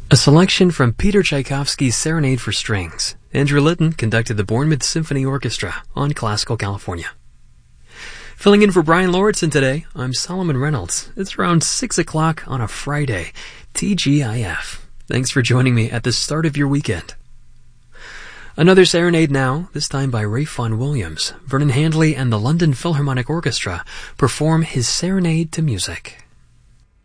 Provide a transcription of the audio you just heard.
A selection from Peter Tchaikovsky's Serenade for Strings. Andrew Litton conducted the Bournemouth Symphony Orchestra on Classical California. Filling in for Brian Lauritsen today, I'm Solomon Reynolds. It's around 6 o'clock on a Friday. TGIF. Thanks for joining me at the start of your weekend. Another serenade now, this time by Ralph Vaughan Williams. Vernon Handley and the London Philharmonic Orchestra perform his Serenade to Music.